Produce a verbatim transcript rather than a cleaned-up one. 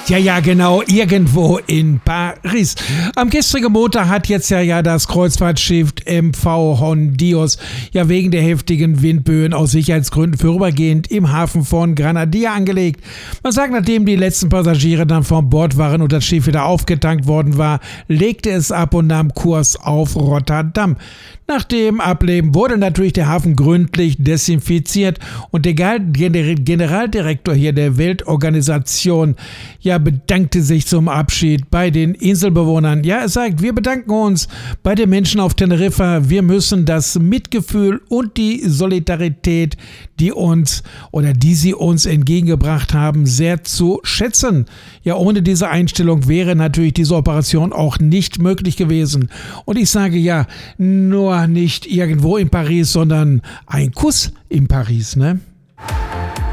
Ja, ja, genau, irgendwo in Paris. Am gestrigen Montag hat jetzt ja, ja das Kreuzfahrtschiff M V Hondios ja wegen der heftigen Windböen aus Sicherheitsgründen vorübergehend im Hafen von Granadilla angelegt. Man sagt, nachdem die letzten Passagiere dann von Bord waren und das Schiff wieder aufgetankt worden war, legte es ab und nahm Kurs auf Rotterdam. Nach dem Ableben wurde natürlich der Hafen gründlich desinfiziert und der Generaldirektor hier der Weltorganisation ja bedankte sich zum Abschied bei den Inselbewohnern. Ja, er sagt, wir bedanken uns bei den Menschen auf Teneriffa. Wir müssen das Mitgefühl und die Solidarität, die uns oder die sie uns entgegengebracht haben, sehr zu schätzen. Ja, ohne diese Einstellung wäre natürlich diese Operation auch nicht möglich gewesen. Und ich sage ja, nur nicht irgendwo in Paris, sondern ein Kuss in Paris, ne?